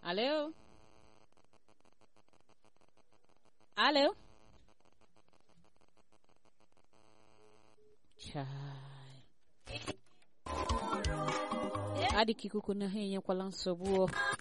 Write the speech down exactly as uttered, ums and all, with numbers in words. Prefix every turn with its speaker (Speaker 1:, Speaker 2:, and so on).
Speaker 1: Aló. Aló. Chai. Adị ka ikuku na ha enyekwala nsogbu.